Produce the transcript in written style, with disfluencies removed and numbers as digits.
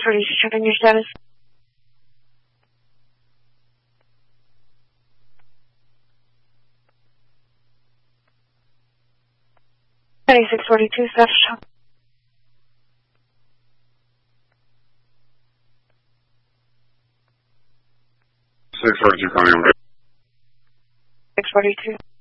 642, checking your status. 642, status check. 642, calling over. 642.